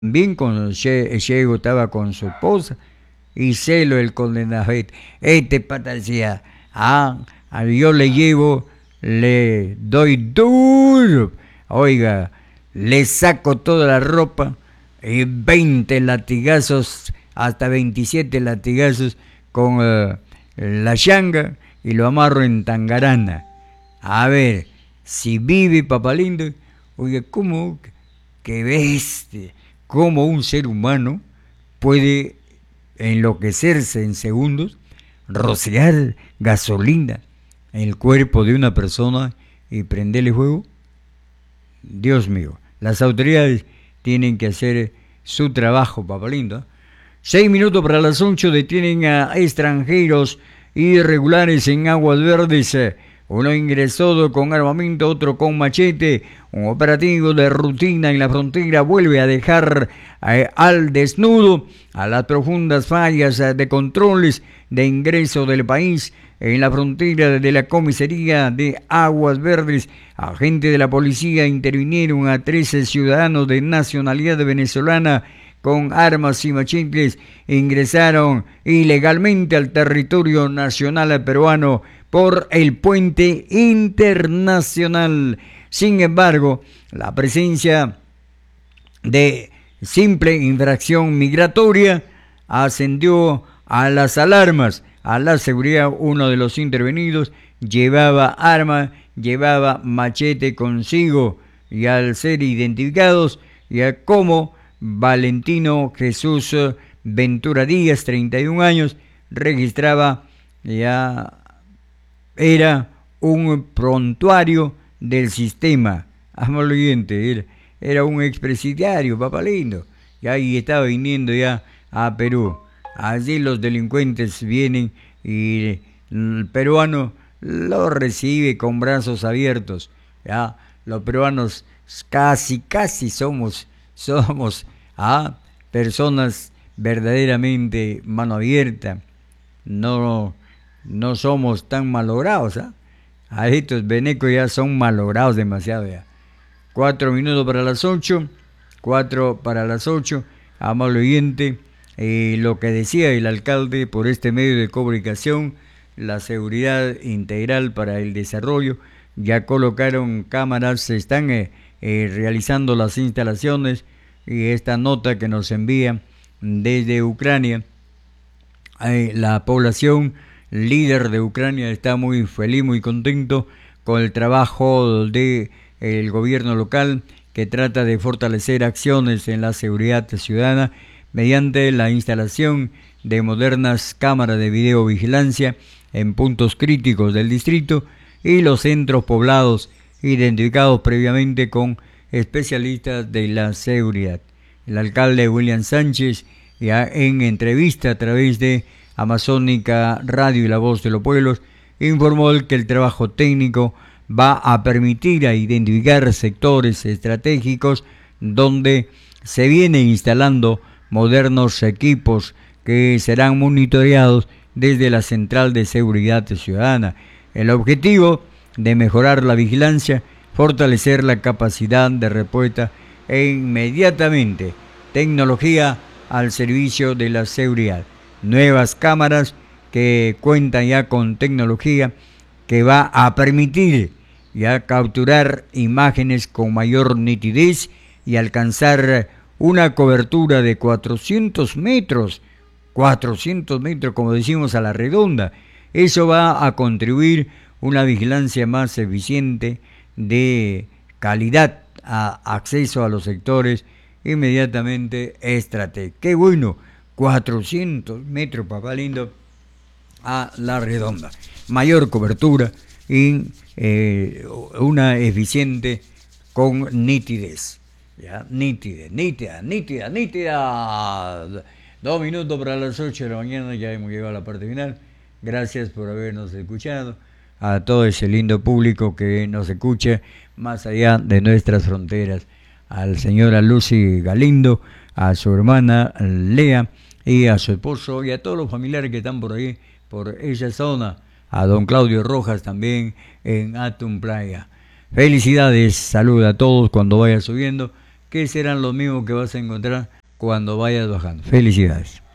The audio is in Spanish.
Bien con Diego estaba con su esposa y Celo el condenado. Este pata decía, yo le llevo, le doy duro, oiga, le saco toda la ropa y 20 latigazos, hasta 27 latigazos con la changa y lo amarro en Tangarana. A ver, si vive Papalindo, oiga, ¿cómo que bestia? ¿Cómo un ser humano puede enloquecerse en segundos, rociar gasolina en el cuerpo de una persona y prenderle fuego? Dios mío, las autoridades tienen que hacer su trabajo, Papalindo. 6 minutos para las 8, detienen a extranjeros irregulares en Aguas Verdes. Uno ingresó con armamento, otro con machete. Un operativo de rutina en la frontera vuelve a dejar al desnudo a las profundas fallas de controles de ingreso del país. En la frontera de la comisaría de Aguas Verdes, agentes de la policía intervinieron a 13 ciudadanos de nacionalidad venezolana con armas y machetes. Ingresaron ilegalmente al territorio nacional peruano por el puente internacional. Sin embargo, la presencia de simple infracción migratoria ascendió a las alarmas. A la seguridad, uno de los intervenidos llevaba arma, llevaba machete consigo, y al ser identificados ya como Valentino Jesús Ventura Díaz, 31 años, registraba, ya era un prontuario del sistema. Amor oyente, era un expresidiario, Papalindo. Y ahí estaba viniendo ya a Perú. Allí los delincuentes vienen y el peruano lo recibe con brazos abiertos. Ya, los peruanos casi somos personas verdaderamente mano abierta. No somos tan malogrados. A estos venecos ya son malogrados demasiado ya. 4 minutos para las 8. 4 para las 8. Amable oyente, lo que decía el alcalde por este medio de comunicación, la seguridad integral para el desarrollo, ya colocaron cámaras, se están realizando las instalaciones, y esta nota que nos envía desde Ucrania, la población líder de Ucrania está muy feliz, muy contento con el trabajo del gobierno local, que trata de fortalecer acciones en la seguridad ciudadana mediante la instalación de modernas cámaras de videovigilancia en puntos críticos del distrito y los centros poblados identificados previamente con especialistas de la seguridad. El alcalde William Sánchez, ya en entrevista a través de Amazónica Radio y La Voz de los Pueblos, informó que el trabajo técnico va a permitir a identificar sectores estratégicos donde se vienen instalando modernos equipos que serán monitoreados desde la Central de Seguridad Ciudadana. El objetivo de mejorar la vigilancia, fortalecer la capacidad de respuesta e inmediatamente tecnología al servicio de la seguridad. Nuevas cámaras que cuentan ya con tecnología que va a permitir ya capturar imágenes con mayor nitidez y alcanzar una cobertura de 400 metros como decimos a la redonda. Eso va a contribuir una vigilancia más eficiente, de calidad, a acceso a los sectores inmediatamente estratégicos. Qué bueno, 400 metros, papá lindo, a la redonda. Mayor cobertura y una eficiente con nitidez. Ya, nítida. 2 minutos para las 8 de la mañana, ya hemos llegado a la parte final. Gracias por habernos escuchado. A todo ese lindo público que nos escucha más allá de nuestras fronteras. Al señora Lucy Galindo, a su hermana Lea y a su esposo y a todos los familiares que están por ahí, por esa zona. A don Claudio Rojas también en Atum Playa. Felicidades, salud a todos cuando vaya subiendo. que serán los mismos que vas a encontrar cuando vayas bajando. Felicidades.